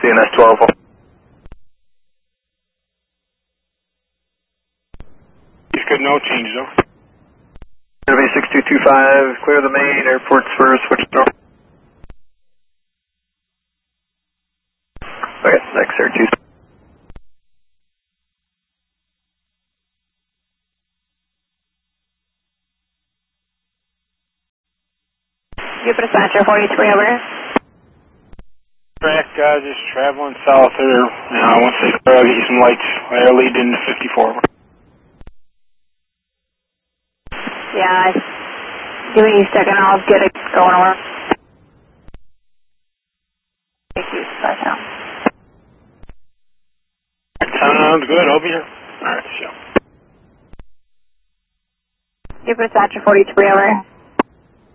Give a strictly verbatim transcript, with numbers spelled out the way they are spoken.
C N S twelve. He's good, no change though. Gonna be six two two five, clear the main, airports for switch north. Okay, next air two. Good dispatcher, forty-three over. Track, uh, just traveling south here. Now, once they start, I'll get you some lights. I'll lead into fifty-four. Yeah, give me a second, I'll get it going over. Thank you, bye now. Sounds good, I'll be here. Alright, so. Good dispatcher, forty-three over.